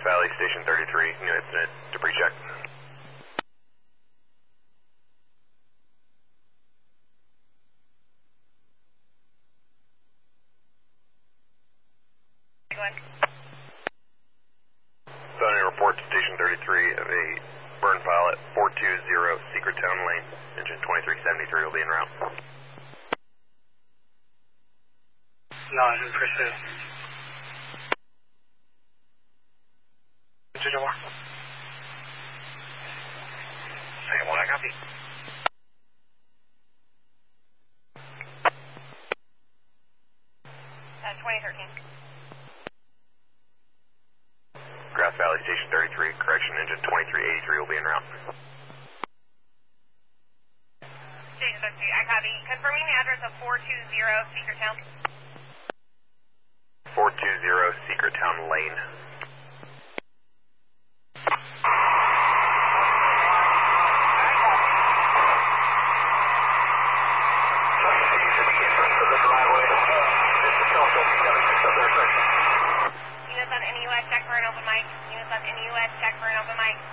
Valley, Station 33, new incident, debris check. Phone and report to Station 33 of a burn file at 420 Secret Town Lane. Engine 2373 will be en route. Knowledge in pursuit. Second one, I copy. At 2013. Grass Valley, Station 33, correction, engine 2383 will be en route. Station 33, I copy. Confirming the address of 420 Secret Town. 420 Secret Town Lane. Units on NUS, check for an open mic. Units on NUS, check for an open mic.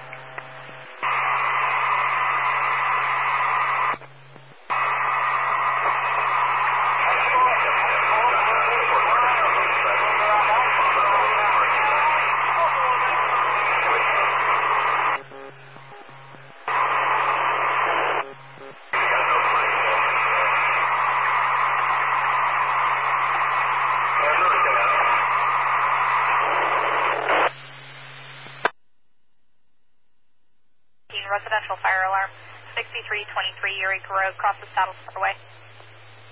Residential fire alarm, 6323 Eureka Road, across the Saddle Parkway.